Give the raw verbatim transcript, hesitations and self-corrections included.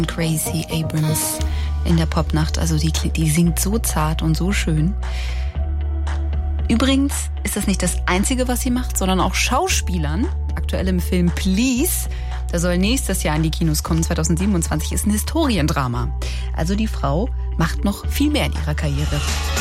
Gracie Abrams in der Popnacht. Also die, die singt so zart und so schön. Übrigens ist das nicht das Einzige, was sie macht, sondern auch Schauspielern. Aktuell im Film Please. Der soll nächstes Jahr in die Kinos kommen, zwanzig siebenundzwanzig, ist ein Historiendrama. Also die Frau macht noch viel mehr in ihrer Karriere.